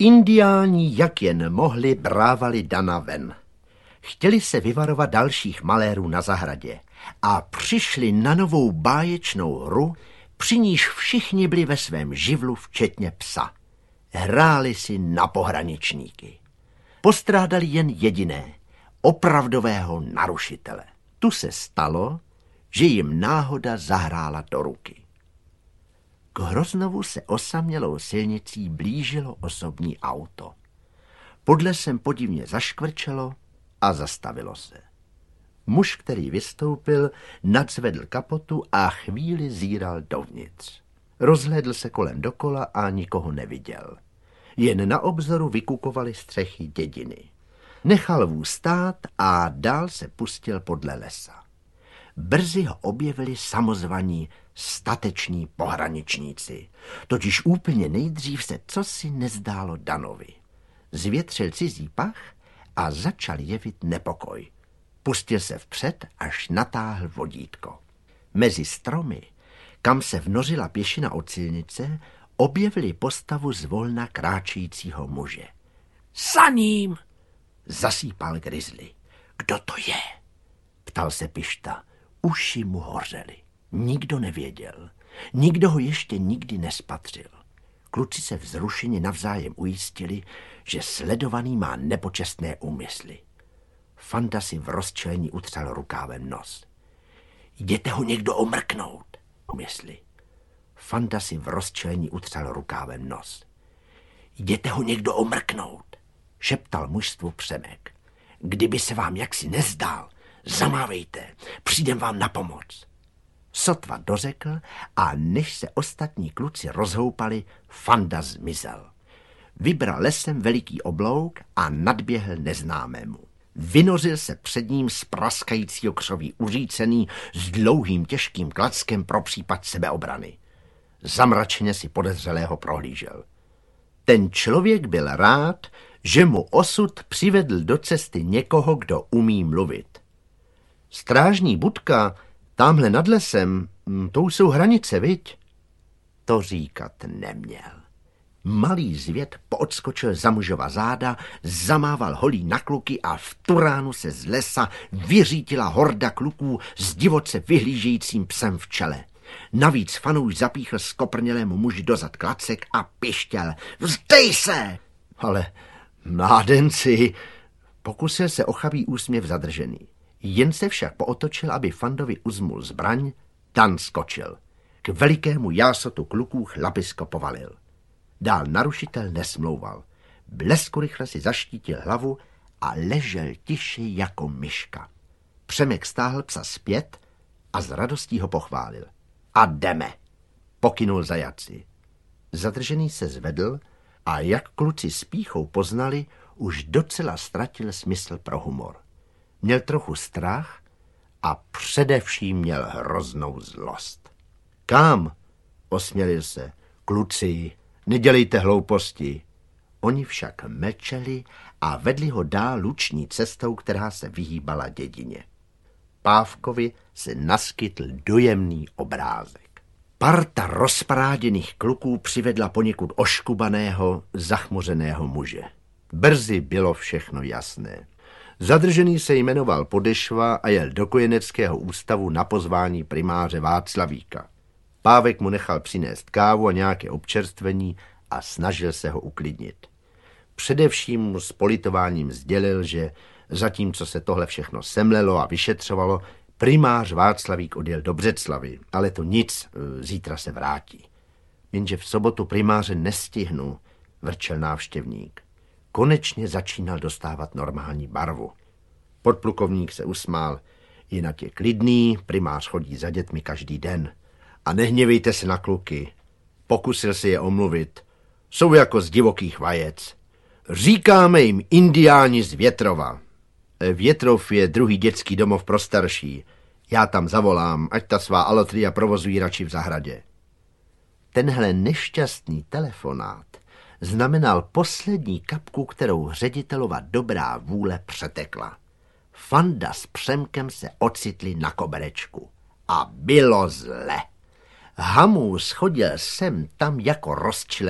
Indiáni, jak jen mohli, brávali Dana ven. Chtěli se vyvarovat dalších malérů na zahradě a přišli na novou báječnou hru, při níž všichni byli ve svém živlu, včetně psa. Hráli si na pohraničníky. Postrádali jen jediné, opravdového narušitele. Tu se stalo, že jim náhoda zahrála do ruky. K Hroznovu se osamělou silnicí blížilo osobní auto. Pod lesem podivně zaškvrčelo a zastavilo se. Muž, který vystoupil, nadzvedl kapotu a chvíli zíral dovnitř. Rozhlédl se kolem dokola a nikoho neviděl. Jen na obzoru vykukovaly střechy dědiny. Nechal vůz stát a dál se pustil podle lesa. Brzy ho objevili samozvaní stateční pohraničníci. Totiž úplně nejdřív se cosi nezdálo Danovi. Zvětřil cizí pach a začal jevit nepokoj. Pustil se vpřed, až natáhl vodítko. Mezi stromy, kam se vnořila pěšina od silnice, objevili postavu zvolna kráčejícího muže. Za ním! Zasýpal Grizzly. Kdo to je? Ptal se Pišta. Uši mu hořely. Nikdo nevěděl. Nikdo ho ještě nikdy nespatřil. Kluci se vzrušeně navzájem ujistili, že sledovaný má nepočestné úmysly. Fanda si v rozčilení utřel rukávem nos. Jděte ho někdo omrknout, umysli. Fanda si v rozčilení utřel rukávem nos. Jděte ho někdo omrknout, šeptal mužstvu Přemek. Kdyby se vám jaksi nezdál, zamávejte, přijdem vám na pomoc. Sotva dořekl a než se ostatní kluci rozhoupali, Fanda zmizel. Vybral lesem veliký oblouk a nadběhl neznámému. Vynořil se před ním z praskajícího křoví uřícený s dlouhým těžkým klackem pro případ sebeobrany. Zamračeně si podezřelého prohlížel. Ten člověk byl rád, že mu osud přivedl do cesty někoho, kdo umí mluvit. Strážní budka, támhle nad lesem, to už jsou hranice, viď? To říkat neměl. Malý zvěd poodskočil za mužova záda, zamával holí na kluky a v tu ránu se z lesa vyřítila horda kluků s divoce vyhlížejícím psem v čele. Navíc fanouš zapíchl skoprnělému muži dozad klacek a pištěl. Vzdej se! Ale mládenci, pokusil se o chabý úsměv zadržený. Jen se však pootočil, aby Fandovi uzmul zbraň, Dan skočil. K velikému jásotu kluků chlapisko povalil. Dál narušitel nesmlouval. Blesku rychle si zaštítil hlavu a ležel tiše jako myška. Přemek stáhl psa zpět a s radostí ho pochválil. A jdeme, pokynul zajatci. Zadržený se zvedl a jak kluci s pýchou poznali, už docela ztratil smysl pro humor. Měl trochu strach a především měl hroznou zlost. Kam? Osmělil se. Kluci, nedělejte hlouposti. Oni však mlčeli a vedli ho dál luční cestou, která se vyhýbala dědině. Pávkovi se naskytl dojemný obrázek. Parta rozparáděných kluků přivedla poněkud oškubaného, zachmuřeného muže. Brzy bylo všechno jasné. Zadržený se jmenoval Podešva a jel do kojeneckého ústavu na pozvání primáře Václavíka. Pávek mu nechal přinést kávu a nějaké občerstvení a snažil se ho uklidnit. Především mu s politováním sdělil, že zatímco se tohle všechno semlelo a vyšetřovalo, primář Václavík odjel do Břeclavy, ale to nic, zítra se vrátí. Jenže v sobotu primáře nestihnu, vrčel návštěvník. Konečně začínal dostávat normální barvu. Podplukovník se usmál. Jinak je klidný, primář chodí za dětmi každý den. A nehněvejte se na kluky. Pokusil se je omluvit. Jsou jako z divokých vajec. Říkáme jim indiáni z Větrova. Větrov je druhý dětský domov pro starší. Já tam zavolám, ať ta svá alotria provozují radši v zahradě. Tenhle nešťastný telefonát znamenal poslední kapku, kterou ředitelova dobrá vůle přetekla. Fanda s Přemkem se ocitli na koberečku. A bylo zle. Hamus chodil sem tam jako rozčilený